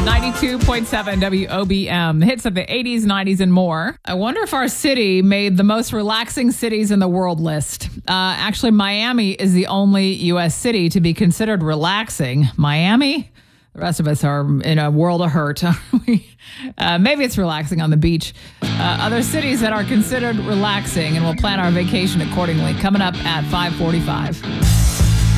92.7 WOBM, the hits of the 80s, 90s, and more. I wonder if our city made the most relaxing cities in the world list. Actually, Miami is the only U.S. city to be considered relaxing. Miami? The rest of us are in a world of hurt. Maybe it's relaxing on the beach. Other cities that are considered relaxing, and we'll plan our vacation accordingly. Coming up at 5:45.